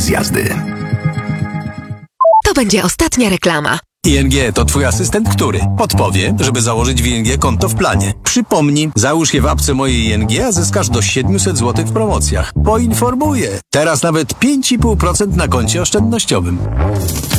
z jazdy. To będzie ostatnia reklama. ING to twój asystent, który podpowie, żeby założyć w ING konto w planie. Przypomnij, załóż je w apce mojej ING, a zyskasz do 700 zł w promocjach. Poinformuję. Teraz nawet 5,5% na koncie oszczędnościowym.